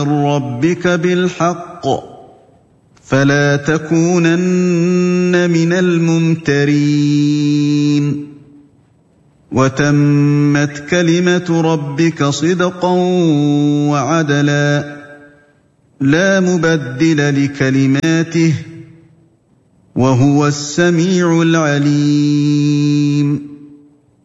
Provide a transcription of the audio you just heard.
ربك بالحق فلا تكونن من الممترين وتمت كلمة ربك صدقا وعدلا لا مبدل لكلماته وهو السميع العليم